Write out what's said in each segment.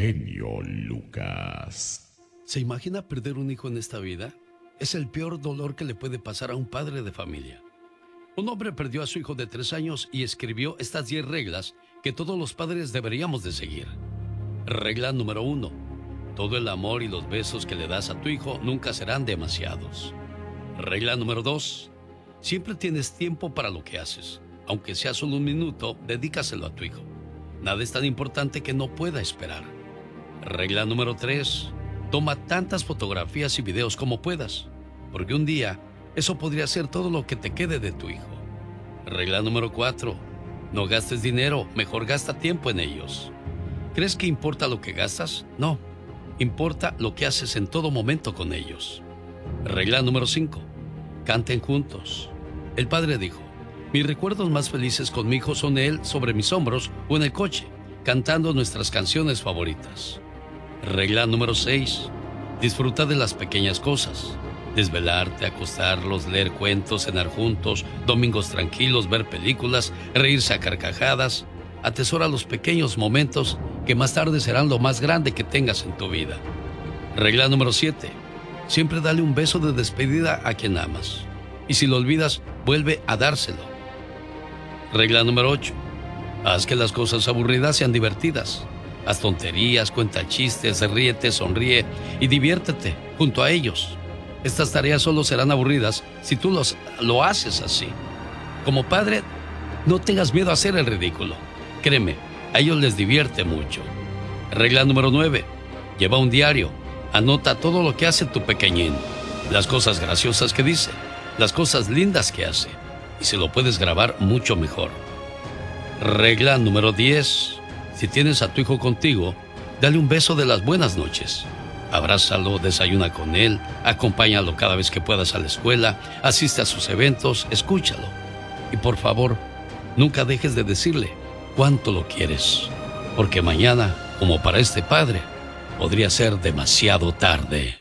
genio Lucas. ¿Se imagina perder un hijo en esta vida? Es el peor dolor que le puede pasar a un padre de familia. Un hombre perdió a su hijo de 3 años y escribió estas 10 reglas que todos los padres deberíamos de seguir. Regla número 1. Todo el amor y los besos que le das a tu hijo nunca serán demasiados. Regla número 2. Siempre tienes tiempo para lo que haces. Aunque sea solo un minuto, dedícaselo a tu hijo. Nada es tan importante que no pueda esperar. Regla número 3. Toma tantas fotografías y videos como puedas, porque un día eso podría ser todo lo que te quede de tu hijo. Regla número 4. No gastes dinero, mejor gasta tiempo en ellos. ¿Crees que importa lo que gastas? No, importa lo que haces en todo momento con ellos. Regla número 5. Canten juntos. El padre dijo: mis recuerdos más felices con mi hijo son él sobre mis hombros o en el coche, cantando nuestras canciones favoritas. Regla número 6. Disfruta de las pequeñas cosas. Desvelarte, acostarlos, leer cuentos, cenar juntos, domingos tranquilos, ver películas, reírse a carcajadas. Atesora los pequeños momentos que más tarde serán lo más grande que tengas en tu vida. Regla número 7. Siempre dale un beso de despedida a quien amas. Y si lo olvidas, vuelve a dárselo. Regla número 8. Haz que las cosas aburridas sean divertidas. Haz tonterías, cuenta chistes, ríete, sonríe y diviértete junto a ellos. Estas tareas solo serán aburridas si tú lo haces así. Como padre, no tengas miedo a hacer el ridículo. Créeme, a ellos les divierte mucho. Regla número 9. Lleva un diario. Anota todo lo que hace tu pequeñín. Las cosas graciosas que dice, las cosas lindas que hace. Y si lo puedes grabar, mucho mejor. Regla número 10. Si tienes a tu hijo contigo, dale un beso de las buenas noches. Abrázalo, desayuna con él, acompáñalo cada vez que puedas a la escuela, asiste a sus eventos, escúchalo. Y por favor, nunca dejes de decirle cuánto lo quieres, porque mañana, como para este padre, podría ser demasiado tarde.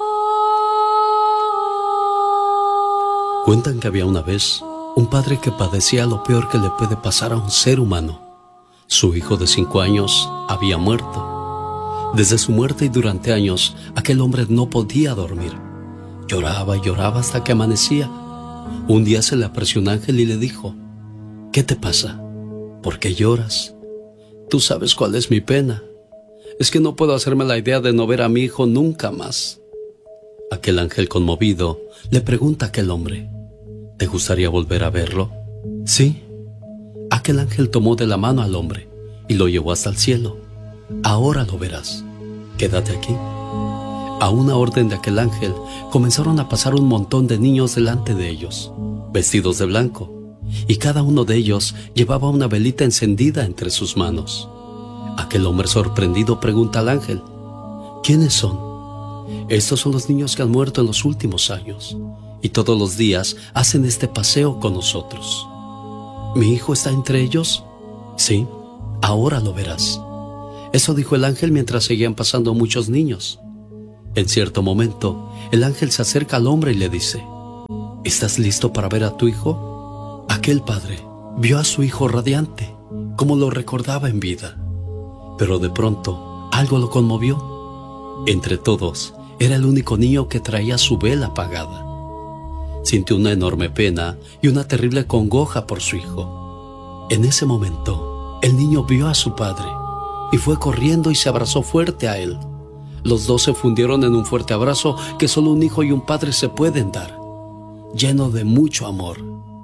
Cuentan que había una vez un padre que padecía lo peor que le puede pasar a un ser humano. Su hijo de 5 años había muerto. Desde su muerte y durante años, aquel hombre no podía dormir. Lloraba y lloraba hasta que amanecía. Un día se le apareció un ángel y le dijo: ¿qué te pasa? ¿Por qué lloras? Tú sabes cuál es mi pena. Es que no puedo hacerme la idea de no ver a mi hijo nunca más. Aquel ángel conmovido le pregunta a aquel hombre: ¿te gustaría volver a verlo? Sí. Aquel ángel tomó de la mano al hombre y lo llevó hasta el cielo. Ahora lo verás. Quédate aquí. A una orden de aquel ángel comenzaron a pasar un montón de niños delante de ellos, vestidos de blanco, y cada uno de ellos llevaba una velita encendida entre sus manos. Aquel hombre sorprendido pregunta al ángel: ¿quiénes son? Estos son los niños que han muerto en los últimos años y todos los días hacen este paseo con nosotros. ¿Mi hijo está entre ellos? Sí, ahora lo verás. Eso dijo el ángel mientras seguían pasando muchos niños. En cierto momento, el ángel se acerca al hombre y le dice: ¿estás listo para ver a tu hijo? Aquel padre vio a su hijo radiante, como lo recordaba en vida. Pero de pronto, algo lo conmovió. Entre todos, era el único niño que traía su vela apagada. Sintió una enorme pena y una terrible congoja por su hijo. En ese momento, el niño vio a su padre y fue corriendo y se abrazó fuerte a él. Los dos se fundieron en un fuerte abrazo que solo un hijo y un padre se pueden dar, lleno de mucho amor.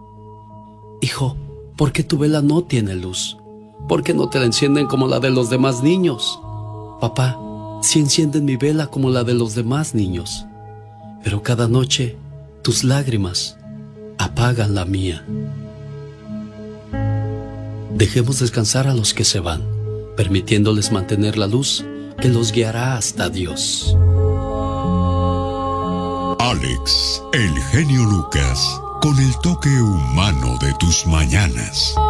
Hijo, ¿por qué tu vela no tiene luz? ¿Por qué no te la encienden como la de los demás niños? Papá, sí encienden mi vela como la de los demás niños, pero cada noche tus lágrimas apagan la mía. Dejemos descansar a los que se van, permitiéndoles mantener la luz que los guiará hasta Dios. Alex, el genio Lucas, con el toque humano de tus mañanas.